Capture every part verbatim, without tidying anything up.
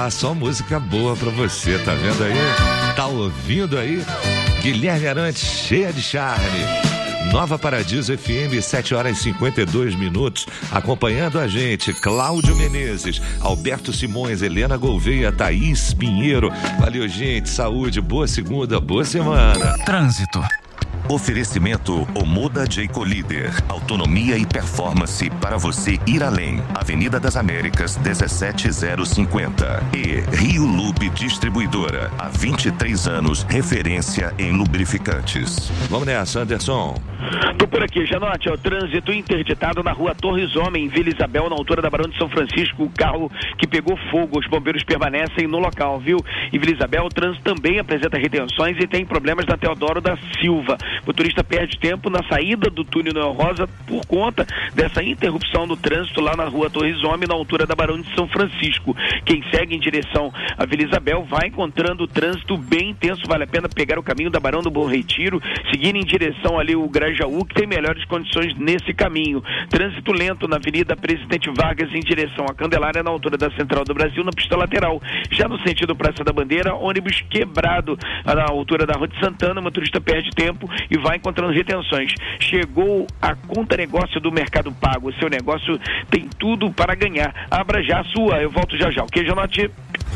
Ah, só música boa pra você, tá vendo aí? Tá ouvindo aí? Guilherme Arantes, cheia de charme. Nova Paradiso F M, sete horas e cinquenta e dois minutos. Acompanhando a gente, Cláudio Menezes, Alberto Simões, Helena Gouveia, Thaís Pinheiro. Valeu, gente. Saúde, boa segunda, boa semana. Trânsito. Oferecimento Omoda Jayco Líder. Autonomia e performance para você ir além. Avenida das Américas, dezessete zero cinquenta. E Rio Lube Distribuidora. Há vinte e três anos, referência em lubrificantes. Vamos nessa, Anderson. Tô por aqui, Janote, é o trânsito interditado na rua Torres Homem, em Vila Isabel, na altura da Barão de São Francisco, o carro que pegou fogo, os bombeiros permanecem no local, viu? Em Vila Isabel, o trânsito também apresenta retenções e tem problemas na Teodoro da Silva. O motorista perde tempo na saída do túnel Noel Rosa por conta dessa interrupção do trânsito lá na rua Torres Homem, na altura da Barão de São Francisco. Quem segue em direção a Vila Isabel vai encontrando o trânsito bem intenso, vale a pena pegar o caminho da Barão do Bom Retiro, seguir em direção ali o Grajaú, que tem melhores condições nesse caminho. Trânsito lento na Avenida Presidente Vargas em direção à Candelária, na altura da Central do Brasil, na pista lateral. Já no sentido Praça da Bandeira, ônibus quebrado na altura da Rua de Santana, o motorista perde tempo e vai encontrando retenções. Chegou a conta negócio do Mercado Pago. O seu negócio tem tudo para ganhar. Abra já a sua. Eu volto já já. Ok, Janote?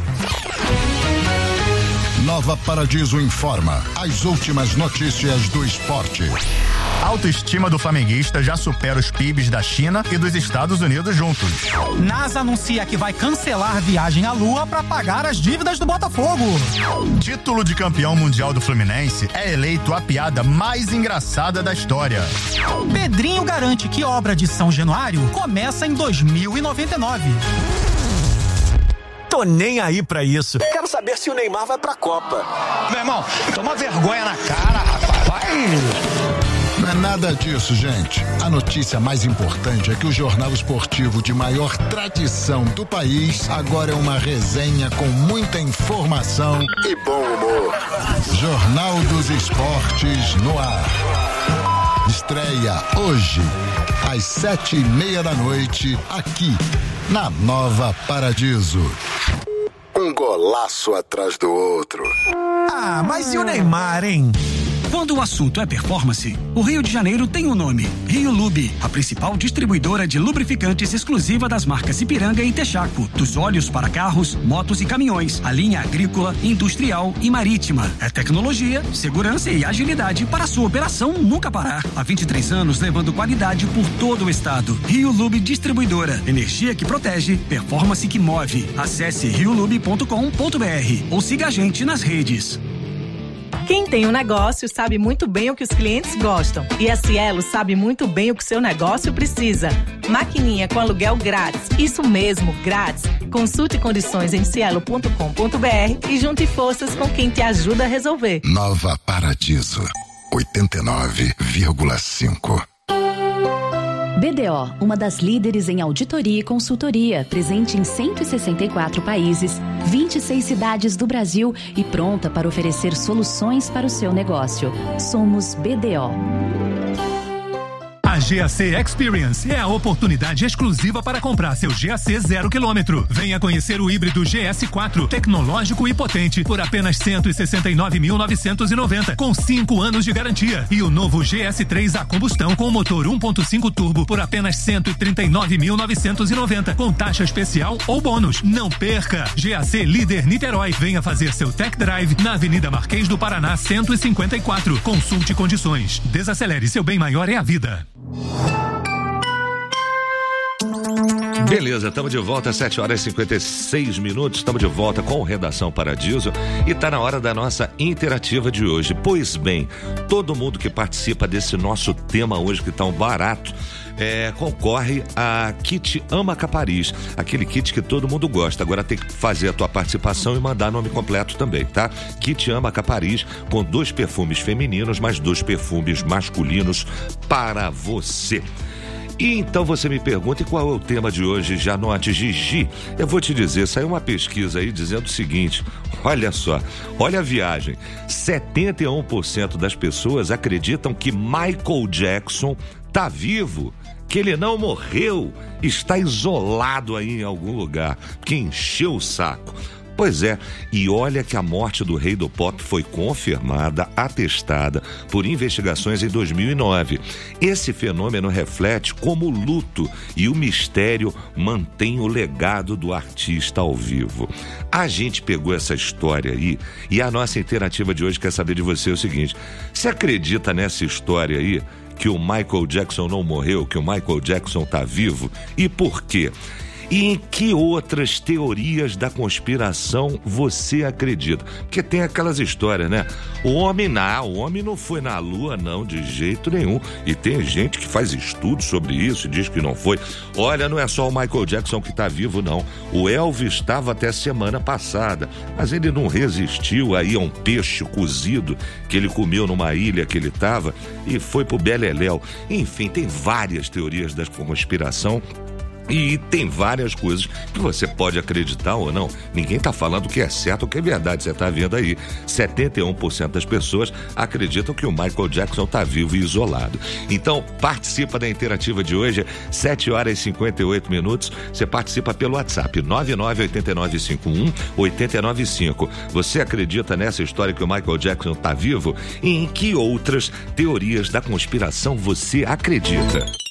Nova Paradiso informa as últimas notícias do esporte. A autoestima do flamenguista já supera os P I Bs da China e dos Estados Unidos juntos. NASA anuncia que vai cancelar viagem à Lua para pagar as dívidas do Botafogo. Título de campeão mundial do Fluminense é eleito a piada mais engraçada da história. Pedrinho garante que obra de São Januário começa em dois mil e noventa e nove. Tô nem aí pra isso. Quero saber se o Neymar vai pra Copa. Meu irmão, toma vergonha na cara, rapaz. Vai. Não é nada disso, gente. A notícia mais importante é que o jornal esportivo de maior tradição do país agora é uma resenha com muita informação e bom humor. Jornal dos Esportes no ar. Estreia hoje, às sete e meia da noite, aqui na Nova Paradiso. Um golaço atrás do outro. Ah, mas e o Neymar, hein? Quando o assunto é performance, o Rio de Janeiro tem um nome: Rio Lube, a principal distribuidora de lubrificantes exclusiva das marcas Ipiranga e Texaco, dos óleos para carros, motos e caminhões, a linha agrícola, industrial e marítima. É tecnologia, segurança e agilidade para a sua operação nunca parar. Há vinte e três anos levando qualidade por todo o estado. Rio Lube Distribuidora, energia que protege, performance que move. Acesse rio lube ponto com ponto br ou siga a gente nas redes. Quem tem um negócio sabe muito bem o que os clientes gostam. E a Cielo sabe muito bem o que o seu negócio precisa. Maquininha com aluguel grátis. Isso mesmo, grátis. Consulte condições em cielo ponto com ponto br e junte forças com quem te ajuda a resolver. Nova Paradiso, oitenta e nove vírgula cinco. B D O, uma das líderes em auditoria e consultoria, presente em cento e sessenta e quatro países, vinte e seis cidades do Brasil e pronta para oferecer soluções para o seu negócio. Somos B D O. A G A C Experience é a oportunidade exclusiva para comprar seu G A C zero quilômetro. Venha conhecer o híbrido G S quatro, tecnológico e potente, por apenas cento e sessenta e nove mil novecentos e noventa, com cinco anos de garantia. E o novo G S três a combustão com motor um ponto cinco turbo por apenas cento e trinta e nove mil novecentos e noventa, com taxa especial ou bônus. Não perca! G A C Líder Niterói. Venha fazer seu tech drive na Avenida Marquês do Paraná cento e cinquenta e quatro. Consulte condições. Desacelere, seu bem maior é a vida. Beleza, estamos de volta às sete horas e cinquenta e seis minutos, estamos de volta com o Redação Paradiso e está na hora da nossa interativa de hoje. Pois bem, todo mundo que participa desse nosso tema hoje, que tá um barato, é, concorre a kit Ama Capariz, aquele kit que todo mundo gosta. Agora tem que fazer a tua participação e mandar nome completo também, tá? Kit Ama Capariz, com dois perfumes femininos, mais dois perfumes masculinos para você. E então você me pergunta, e qual é o tema de hoje, Janote? Gigi, eu vou te dizer, saiu uma pesquisa aí dizendo o seguinte, olha só, olha a viagem, setenta e um por cento das pessoas acreditam que Michael Jackson tá vivo, que ele não morreu, está isolado aí em algum lugar, que encheu o saco. Pois é, e olha que a morte do rei do pop foi confirmada, atestada por investigações em dois mil e nove. Esse fenômeno reflete como o luto e o mistério mantém o legado do artista ao vivo. A gente pegou essa história aí e a nossa interativa de hoje quer saber de você o seguinte: você acredita nessa história aí que o Michael Jackson não morreu, que o Michael Jackson tá vivo? E por quê? E em que outras teorias da conspiração você acredita? Porque tem aquelas histórias, né? O homem não, o homem não foi na lua, não, de jeito nenhum. E tem gente que faz estudos sobre isso e diz que não foi. Olha, não é só o Michael Jackson que tá vivo, não. O Elvis estava até semana passada, mas ele não resistiu aí a um peixe cozido que ele comeu numa ilha que ele estava e foi pro Beleléu. Enfim, tem várias teorias da conspiração. E tem várias coisas que você pode acreditar ou não. Ninguém está falando que é certo ou que é verdade. Você está vendo aí, setenta e um por cento das pessoas acreditam que o Michael Jackson está vivo e isolado. Então, participa da interativa de hoje, sete horas e cinquenta e oito minutos. Você participa pelo WhatsApp, nove nove oito nove cinco um oito nove cinco. Você acredita nessa história que o Michael Jackson está vivo? E em que outras teorias da conspiração você acredita?